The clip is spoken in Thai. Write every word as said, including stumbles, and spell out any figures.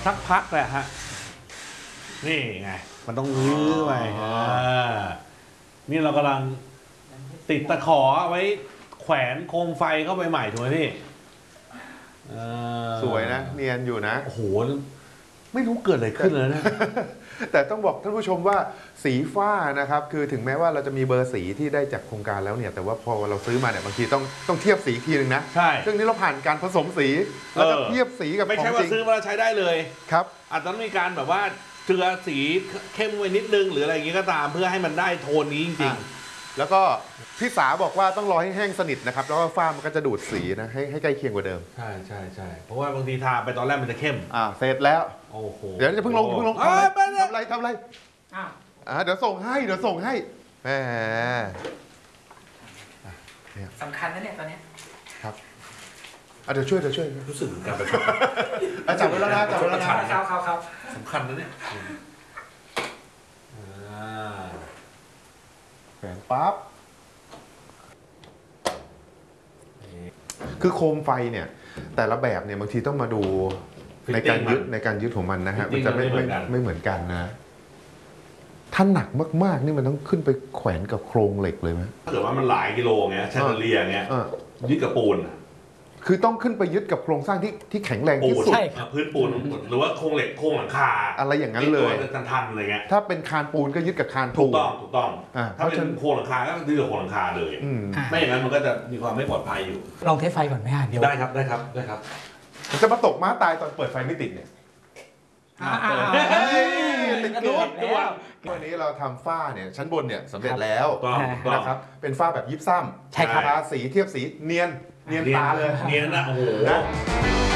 สักพักแหละฮะนี่ไงมันต้องลื้อไปนี่เรากำลังติดตะขอไว้แขวนโคมไฟเข้าไปใหม่ถูกไหมพี่สวยนะเนียนอยู่นะโอ้โหไม่รู้เกิดอะไรขึ้นเลยนะแต่ต้องบอกท่านผู้ชมว่าสีฟ้านะครับคือถึงแม้ว่าเราจะมีเบอร์สีที่ได้จากโครงการแล้วเนี่ยแต่ว่าพอเราซื้อมาเนี่ยบางทีต้องต้องเทียบสีทีนึงนะใช่ซึ่งนี้เราผ่านการผสมสีแล้วก็เทียบสีกับไม่ใช่ว่าซื้อมาแล้วใช้ได้เลยครับอาจจะต้องมีการแบบว่าเจือสีเข้มไว้นิดนึงหรืออะไรอย่างงี้ก็ตามเพื่อให้มันได้โทนนี้จริงๆแล้วก็พี่สาบอกว่าต้องรอให้แห้งสนิทนะครับแล้วก็ฝ้ามันก็จะดูดสีนะให้ให้ใกล้เคียงกว่าเดิมใช่ใช่ใช่เพราะว่าบางทีทาไปตอนแรกมันจะเข้มอ่าเสร็จแล้วโอ้โหเดี๋ยวจะเพิ่งลงเพิ่งลงทำอะไรทำอะไรอ้าวอ่าเดี๋ยวส่งให้เดี๋ยวส่งให้แหมสำคัญนะเนี่ยตอนนี้ครับอ่ะเดี๋ยวช่วยเดี๋ยวช่วยรู้สึกการประชดจับไว้แล้วนะจับไว้แล้วนะครับครับครับสำคัญนะเนี่ยแขวนปั๊บคือโคมไฟเนี่ยแต่ละแบบเนี่ยบางทีต้องมาดูในการยึดในการยึดของมันนะฮะมันจะไม่ไม่ไม่เหมือนกันนะถ้าหนักมากๆนี่มันต้องขึ้นไปแขวนกับโครงเหล็กเลยไหมถ้าเกิดว่ามันหลายกิโลเงี้ยแชนเดอเลียเงี้ยยึดกับปูนคือต้องขึ้นไปยึดกับโครงสร้างที่ที่แข็งแรงที่สุดพื้นปูนหรือว่าโครงเหล็กโครงหลังคาอะไรอย่างนั้นเลยทันๆอะไรเงี้ยถ้าเป็นคานปูนก็ยึดกับคานปูนถูกต้องถูกต้องถ้าเป็นโครงหลังคาก็ยึดกับโครงหลังคาเลยไม่อย่างนั้นมันก็จะมีความไม่ปลอดภัยอยู่ลองเทสไฟก่อนไหมฮะเดี๋ยวได้ครับได้ครับได้ครับจะมาตกม้าตายตอนเปิดไฟไม่ติดเนี่ยติดเกินแล้ววันนี้เราทำฝ้าเนี่ยชั้นบนเนี่ยสำเร็จแล้วนะครับเป็นฝ้าแบบยิปซัมใช่ครับทาสีเทียบสีเนียนเนียนตาเลยเนียนนะโอ้โห